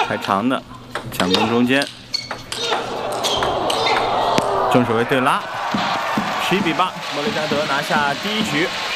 太长的，抢攻中间，正手位对拉，11比8，莫雷加德拿下第1局。